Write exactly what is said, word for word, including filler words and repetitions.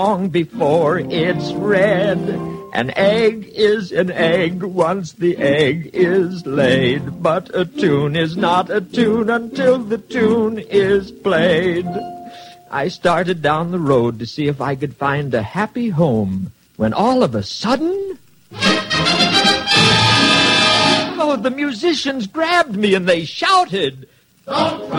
long before it's red. An egg is an egg once the egg is laid, but a tune is not a tune until the tune is played. I started down the road to see if I could find a happy home, when all of a sudden... Oh, the musicians grabbed me and they shouted, "Don't try